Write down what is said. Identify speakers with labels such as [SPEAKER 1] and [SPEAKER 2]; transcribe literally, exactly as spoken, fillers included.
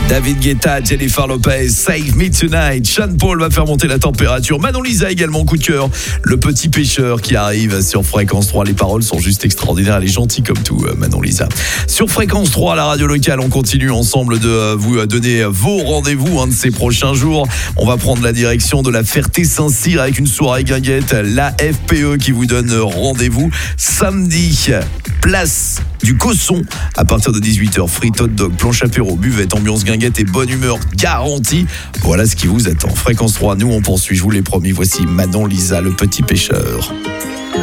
[SPEAKER 1] David Guetta, Jennifer Lopez, Save Me Tonight. Sean Paul va faire monter la température. Manon Lisa également, coup de cœur. Le petit pêcheur qui arrive sur Fréquence trois. Les paroles sont juste extraordinaires. Elle est gentille comme tout, Manon Lisa. Sur Fréquence trois, la radio locale, on continue ensemble de vous donner vos rendez-vous un de ces prochains jours. On va prendre la direction de la Ferté-Saint-Cyr avec une soirée guinguette. La F P E qui vous donne rendez-vous samedi. Place du Cosson à partir de dix-huit heures. Frites, hot dog, planche apéro, buvette, ambiance guinguette et bonne humeur garantie. Voilà ce qui vous attend. Fréquence trois, nous on poursuit, je vous l'ai promis. Voici Manon Lisa, le petit pêcheur.